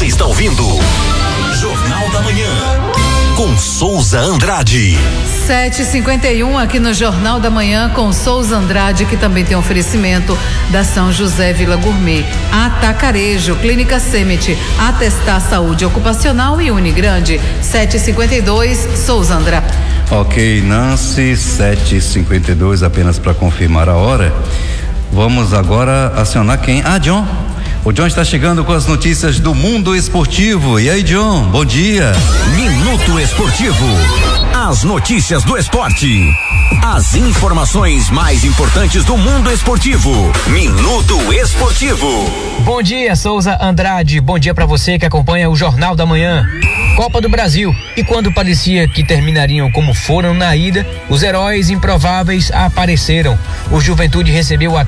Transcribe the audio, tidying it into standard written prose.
está ouvindo Jornal da Manhã com Souza Andrade. 7h51 aqui no Jornal da Manhã com Souza Andrade, que também tem oferecimento da São José Vila Gourmet, Atacarejo, Clínica Semete, Atestar Saúde Ocupacional e Unigrande. 7h52, Souza Andrade. Ok, Nancy, 7h52, apenas para confirmar a hora. Vamos agora acionar quem? John. O John está chegando com as notícias do mundo esportivo. E aí, John, bom dia. Minuto Esportivo. As notícias do esporte. As informações mais importantes do mundo esportivo. Minuto Esportivo. Bom dia, Souza Andrade. Bom dia para você que acompanha o Jornal da Manhã. Copa do Brasil. E quando parecia que terminariam como foram na ida, os heróis improváveis apareceram. O Juventude recebeu a